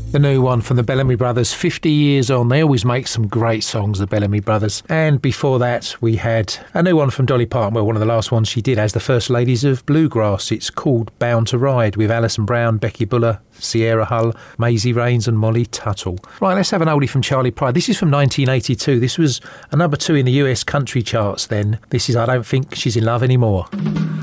The new one from the Bellamy Brothers, 50 years on. They always make some great songs, the Bellamy Brothers. And before that, we had a new one from Dolly Parton, well, one of the last ones she did as the First Ladies of Bluegrass. It's called Bound to Ride, with Alison Brown, Becky Buller, Sierra Hull, Maisie Raines and Molly Tuttle. Right, let's have an oldie from Charley Pride. This is from 1982. This was a number 2 in the US country charts then. This is I Don't Think She's in Love Anymore.